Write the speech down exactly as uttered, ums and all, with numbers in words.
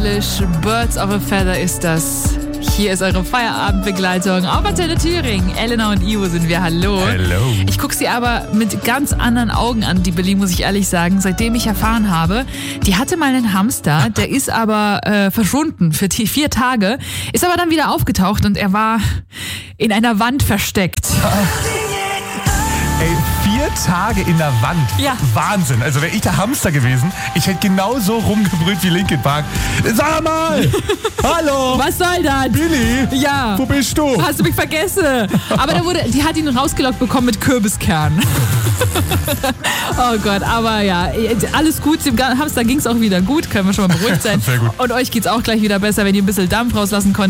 Eilish, Birds of a Feather ist das. Hier ist eure Feierabendbegleitung auf Antenne Thüringen. Elena und Ivo sind wir. Hallo. Hello. Ich gucke sie aber mit ganz anderen Augen an, die Berlin, muss ich ehrlich sagen, seitdem ich erfahren habe, die hatte mal einen Hamster, der ist aber äh, verschwunden für t- vier Tage, ist aber dann wieder aufgetaucht und er war in einer Wand versteckt. Ey, vier Tage in der Wand. Ja. Wahnsinn. Also wäre ich der Hamster gewesen, ich hätte genauso rumgebrüllt wie Linkin Park. Sag mal! Hallo! Was soll das? Billy! Ja. Wo bist du? Hast du mich vergessen? Aber da wurde, die hat ihn rausgelockt bekommen mit Kürbiskern. Oh Gott, aber ja, alles gut. Dem Hamster ging es auch wieder gut. Können wir schon mal beruhigt sein. Sehr gut. Und euch geht's auch gleich wieder besser, wenn ihr ein bisschen Dampf rauslassen konntet.